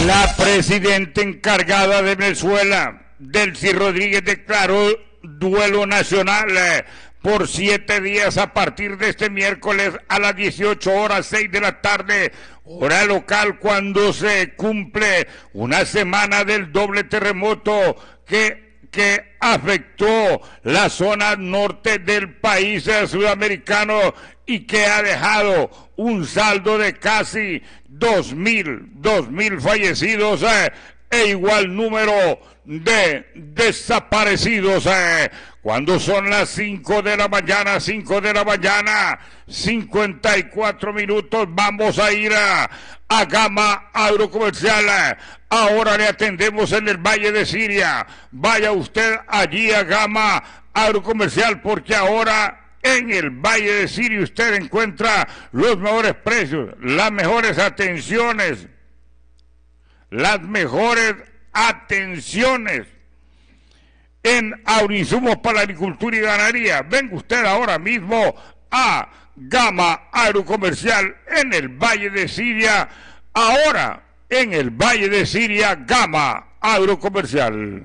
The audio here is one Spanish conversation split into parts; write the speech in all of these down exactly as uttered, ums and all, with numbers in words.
La presidenta encargada de Venezuela, Delcy Rodríguez, declaró duelo nacional eh, por siete días a partir de este miércoles a las dieciocho horas seis de la tarde, hora local, cuando se cumple una semana del doble terremoto que que afectó la zona norte del país eh, sudamericano y que ha dejado un saldo de casi dos mil, dos mil fallecidos eh, e igual número de desaparecidos. Eh. Cuando son las cinco de la mañana, cinco de la mañana, cincuenta y cuatro minutos, vamos a ir a, a Gama Agrocomercial. Ahora le atendemos en el Valle de Siria. Vaya usted allí a Gama Agrocomercial, porque ahora en el Valle de Siria usted encuentra los mejores precios, las mejores atenciones, las mejores atenciones en agroinsumos para la agricultura y ganadería. Venga usted ahora mismo a Gama Agrocomercial en el Valle de Siria. Ahora en el Valle de Siria, Gama Agrocomercial.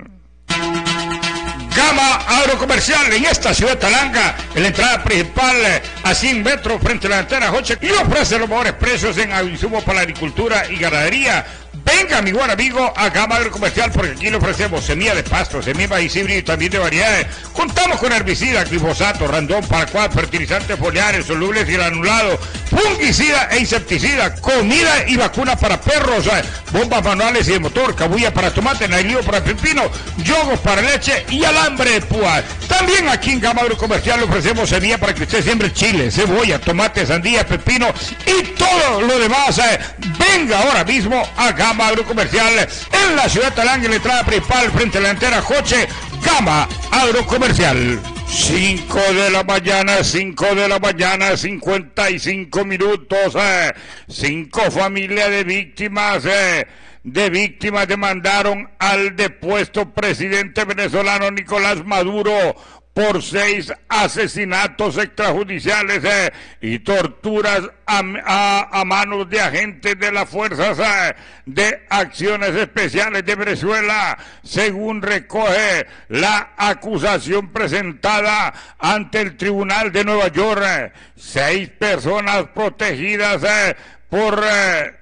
Gama Agrocomercial en esta ciudad de Talanga, en la entrada principal a cien metros frente a la antena Joche, y ofrece los mejores precios en agroinsumos para la agricultura y ganadería. Venga, mi buen amigo, a Gama Agrocomercial, porque aquí le ofrecemos semilla de pasto, semilla de maíz híbrido y también de variedades. Contamos con herbicida, glifosato, randón, paraquat, fertilizantes foliares, solubles y granulados, fungicida e insecticida, comida y vacuna para perros, bombas manuales y de motor, cabulla para tomate, nailío para pepino, yogos para leche y alambre de púa. También aquí en Gama Agrocomercial le ofrecemos semilla para que usted siembre chile, cebolla, tomate, sandía, pepino y todo lo demás. Venga ahora mismo a Gama Agrocomercial en la ciudad de Talanga, en la entrada principal frente a la antena Joche. Gama Agrocomercial. cinco de la mañana, cinco de la mañana, cincuenta y cinco minutos. Eh. Cinco familias de víctimas, eh, de víctimas demandaron al depuesto presidente venezolano Nicolás Maduro por seis asesinatos extrajudiciales eh, y torturas a, a, a manos de agentes de las Fuerzas eh, de Acciones Especiales de Venezuela, según recoge la acusación presentada ante el Tribunal de Nueva York. Eh, seis personas protegidas eh, por... Eh,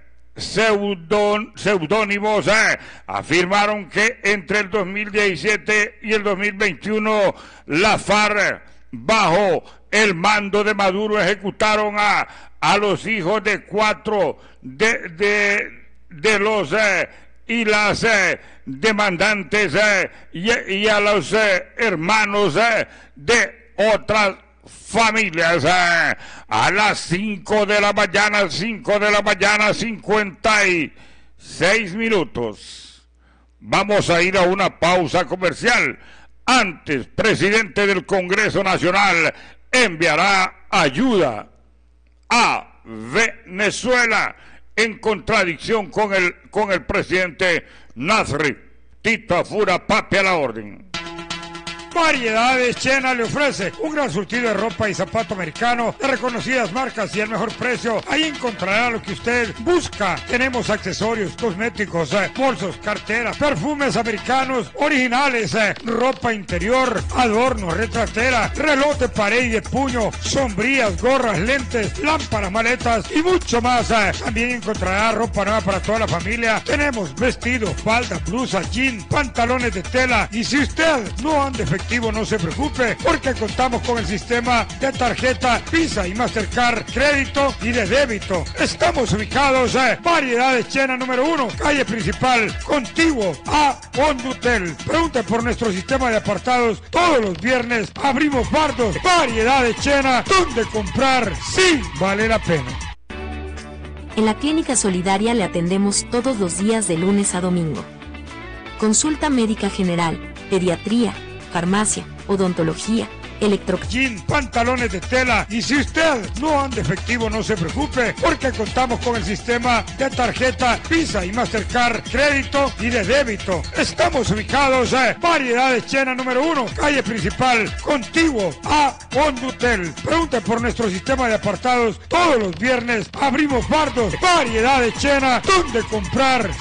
Pseudón, seudónimos eh, afirmaron que entre el dos mil diecisiete y el dos mil veintiuno la FARC, bajo el mando de Maduro, ejecutaron a, a los hijos de cuatro de, de, de los eh, y las eh, demandantes eh, y, y a los eh, hermanos eh, de otras familias. Eh, a las cinco de la mañana, cinco de la mañana, cincuenta y seis minutos. Vamos a ir a una pausa comercial. Antes, presidente del Congreso Nacional enviará ayuda a Venezuela en contradicción con el, con el presidente Nasri. Tito Afura, pape a la orden. Variedades Chena le ofrece un gran surtido de ropa y zapato americano de reconocidas marcas y el mejor precio. Ahí encontrará lo que usted busca. Tenemos accesorios, cosméticos, eh, bolsos, carteras, perfumes americanos originales, eh, ropa interior, adornos, retratera, reloj de pared y de puño, sombrillas, gorras, lentes, lámparas, maletas y mucho más. Eh. También encontrará ropa nueva para toda la familia. Tenemos vestidos, faldas, blusas, jeans, pantalones de tela. Y si usted no anda efectivo, no se preocupe, porque contamos con el sistema de tarjeta Visa y Mastercard, crédito y de débito. Estamos ubicados en eh, Variedades Chena número uno, calle principal, contiguo a Hondutel. Pregunte por nuestro sistema de apartados. Todos los viernes abrimos bardos. Variedades Chena, donde comprar sí vale la pena. En la Clínica Solidaria le atendemos todos los días de lunes a domingo. Consulta médica general, pediatría, farmacia, odontología, electro... Jean, pantalones de tela. Y si usted no anda efectivo, no se preocupe, porque contamos con el sistema de tarjeta Visa y Mastercard, crédito y de débito. Estamos ubicados en Variedades Chena número uno, calle principal, contiguo a Hondutel. Pregunte por nuestro sistema de apartados. Todos los viernes abrimos bardos. Variedades Chena, donde comprar